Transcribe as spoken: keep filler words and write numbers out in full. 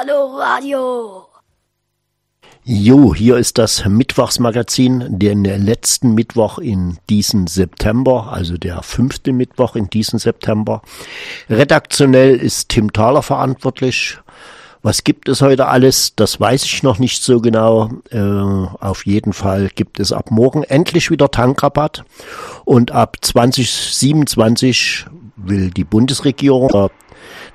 Hallo Radio. Jo, hier ist das Mittwochsmagazin, den letzten Mittwoch in diesem September, also der fünfte Mittwoch in diesem September. Redaktionell ist Tim Thaler verantwortlich. Was gibt es heute alles? Das weiß ich noch nicht so genau. Äh, auf jeden Fall gibt es ab morgen endlich wieder Tankrabatt. Und ab zwanzig siebenundzwanzig will die Bundesregierung